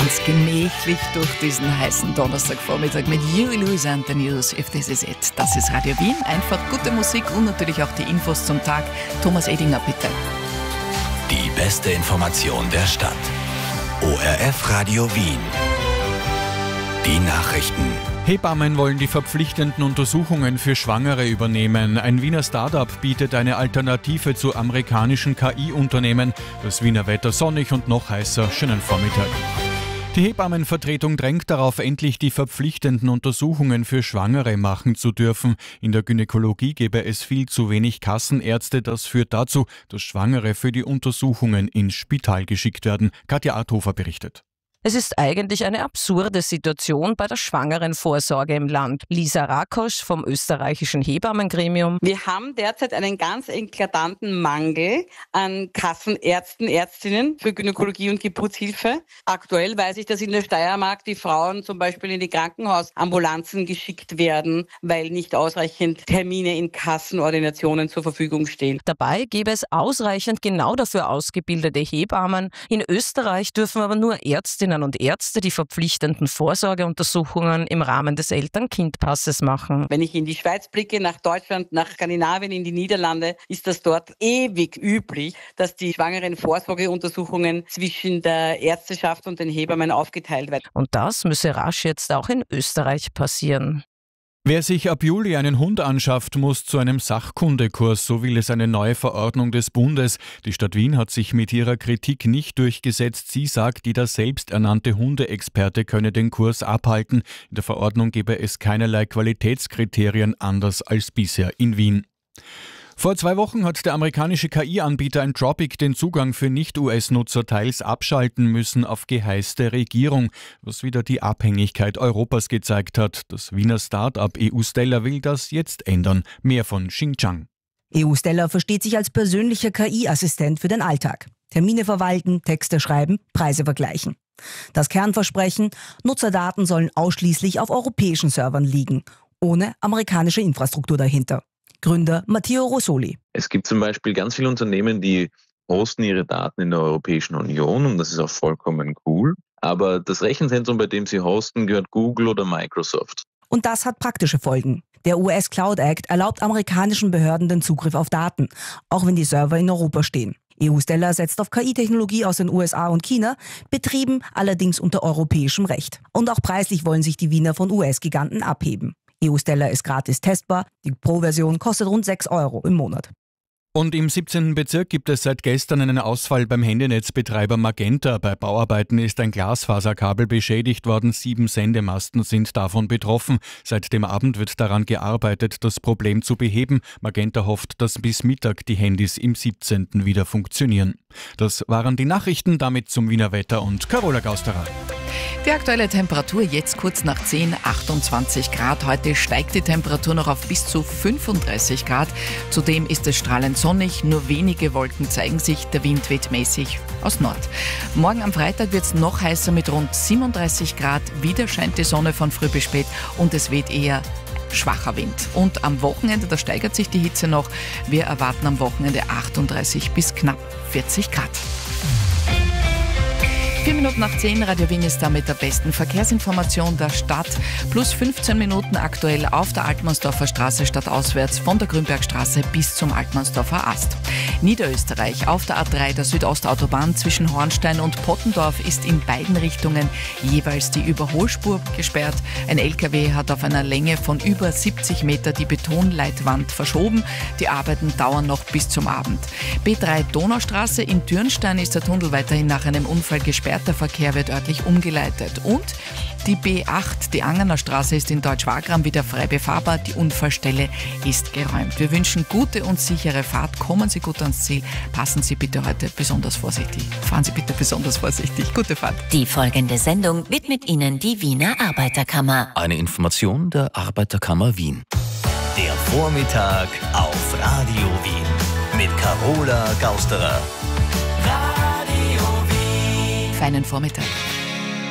ganz gemächlich durch diesen heißen Donnerstagvormittag mit You, Louis and the News, If This Is It. Das ist Radio Wien. Einfach gute Musik und natürlich auch die Infos zum Tag. Thomas Edinger, bitte. Die beste Information der Stadt. ORF Radio Wien. Die Nachrichten. Hebammen wollen die verpflichtenden Untersuchungen für Schwangere übernehmen. Ein Wiener Start-up bietet eine Alternative zu amerikanischen KI-Unternehmen. Das Wiener Wetter sonnig und noch heißer. Schönen Vormittag. Die Hebammenvertretung drängt darauf, endlich die verpflichtenden Untersuchungen für Schwangere machen zu dürfen. In der Gynäkologie gäbe es viel zu wenig Kassenärzte. Das führt dazu, dass Schwangere für die Untersuchungen ins Spital geschickt werden. Katja Arthofer berichtet. Es ist eigentlich eine absurde Situation bei der Schwangerenvorsorge im Land. Lisa Rakosch vom österreichischen Hebammengremium. Wir haben derzeit einen ganz eklatanten Mangel an Kassenärzten, Ärztinnen für Gynäkologie und Geburtshilfe. Aktuell weiß ich, dass in der Steiermark die Frauen zum Beispiel in die Krankenhausambulanzen geschickt werden, weil nicht ausreichend Termine in Kassenordinationen zur Verfügung stehen. Dabei gäbe es ausreichend genau dafür ausgebildete Hebammen. In Österreich dürfen aber nur Ärztinnen und Ärzte die verpflichtenden Vorsorgeuntersuchungen im Rahmen des Eltern-Kind-Passes machen. Wenn ich in die Schweiz blicke, nach Deutschland, nach Skandinavien, in die Niederlande, ist das dort ewig üblich, dass die schwangeren Vorsorgeuntersuchungen zwischen der Ärzteschaft und den Hebammen aufgeteilt werden. Und das müsse rasch jetzt auch in Österreich passieren. Wer sich ab Juli einen Hund anschafft, muss zu einem Sachkundekurs, so will es eine neue Verordnung des Bundes. Die Stadt Wien hat sich mit ihrer Kritik nicht durchgesetzt. Sie sagt, jeder selbsternannte Hundeexperte könne den Kurs abhalten. In der Verordnung gebe es keinerlei Qualitätskriterien, anders als bisher in Wien. Vor 2 Wochen hat der amerikanische KI-Anbieter Anthropic den Zugang für Nicht-US-Nutzer teils abschalten müssen auf Geheiß der Regierung, was wieder die Abhängigkeit Europas gezeigt hat. Das Wiener Start-up EU-Stellar will das jetzt ändern. Mehr von Xinjiang. EU-Stellar versteht sich als persönlicher KI-Assistent für den Alltag. Termine verwalten, Texte schreiben, Preise vergleichen. Das Kernversprechen: Nutzerdaten sollen ausschließlich auf europäischen Servern liegen, ohne amerikanische Infrastruktur dahinter. Gründer Matteo Rosoli. Es gibt zum Beispiel ganz viele Unternehmen, die hosten ihre Daten in der Europäischen Union und das ist auch vollkommen cool. Aber das Rechenzentrum, bei dem sie hosten, gehört Google oder Microsoft. Und das hat praktische Folgen. Der US Cloud Act erlaubt amerikanischen Behörden den Zugriff auf Daten, auch wenn die Server in Europa stehen. EU-Stellar setzt auf KI-Technologie aus den USA und China, betrieben allerdings unter europäischem Recht. Und auch preislich wollen sich die Wiener von US-Giganten abheben. EU-Stellar ist gratis testbar, die Pro-Version kostet rund 6 € im Monat. Und im 17. Bezirk gibt es seit gestern einen Ausfall beim Handynetzbetreiber Magenta. Bei Bauarbeiten ist ein Glasfaserkabel beschädigt worden, 7 Sendemasten sind davon betroffen. Seit dem Abend wird daran gearbeitet, das Problem zu beheben. Magenta hofft, dass bis Mittag die Handys im 17. wieder funktionieren. Das waren die Nachrichten, damit zum Wiener Wetter und Carola Gausterer. Die aktuelle Temperatur jetzt kurz nach 10, 28 Grad. Heute steigt die Temperatur noch auf bis zu 35 Grad. Zudem ist es strahlend sonnig, nur wenige Wolken zeigen sich, der Wind weht mäßig aus Nord. Morgen am Freitag wird es noch heißer mit rund 37 Grad. Wieder scheint die Sonne von früh bis spät und es weht eher schwacher Wind. Und am Wochenende, da steigert sich die Hitze noch. Wir erwarten am Wochenende 38 bis knapp 40 Grad. 4 Minuten nach 10, Radio Wien ist damit der besten Verkehrsinformation der Stadt. Plus 15 Minuten aktuell auf der Altmannsdorfer Straße stadtauswärts von der Grünbergstraße bis zum Altmannsdorfer Ast. Niederösterreich auf der A3 der Südostautobahn zwischen Hornstein und Pottendorf ist in beiden Richtungen jeweils die Überholspur gesperrt. Ein LKW hat auf einer Länge von über 70 Meter die Betonleitwand verschoben. Die Arbeiten dauern noch bis zum Abend. B3 Donaustraße in Dürnstein ist der Tunnel weiterhin nach einem Unfall gesperrt. Der Verkehr wird örtlich umgeleitet. Und die B8, die Angerner Straße, ist in Deutsch-Wagram wieder frei befahrbar. Die Unfallstelle ist geräumt. Wir wünschen gute und sichere Fahrt. Kommen Sie gut ans Ziel. Passen Sie bitte heute besonders vorsichtig. Fahren Sie bitte besonders vorsichtig. Gute Fahrt. Die folgende Sendung widmet Ihnen die Wiener Arbeiterkammer. Eine Information der Arbeiterkammer Wien. Der Vormittag auf Radio Wien mit Carola Gausterer. Feinen Vormittag.